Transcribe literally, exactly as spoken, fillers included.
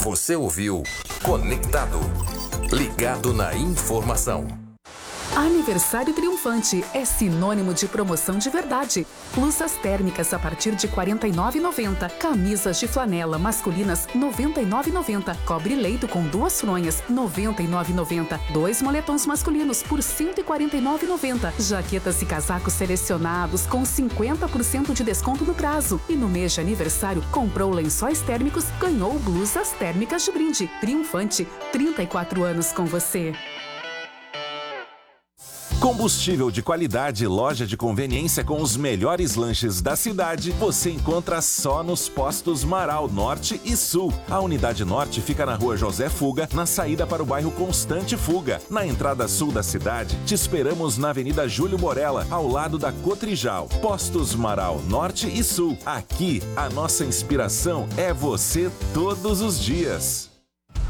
Você ouviu Conectado. Ligado na informação. Aniversário triunfante é sinônimo de promoção de verdade. Blusas térmicas a partir de quarenta e nove reais e noventa centavos. Camisas de flanela masculinas noventa e nove reais e noventa centavos. Cobre leito com duas fronhas noventa e nove reais e noventa centavos. Dois moletons masculinos por cento e quarenta e nove reais e noventa centavos. Jaquetas e casacos selecionados com cinquenta por cento de desconto no prazo. E no mês de aniversário, comprou lençóis térmicos, ganhou blusas térmicas de brinde. Triunfante, trinta e quatro anos com você. Combustível de qualidade e loja de conveniência com os melhores lanches da cidade você encontra só nos postos Marau Norte e Sul. A unidade norte fica na rua José Fuga, na saída para o bairro Constante Fuga. Na entrada sul da cidade, te esperamos na Avenida Júlio Borella, ao lado da Cotrijal. Postos Marau Norte e Sul. Aqui, a nossa inspiração é você todos os dias.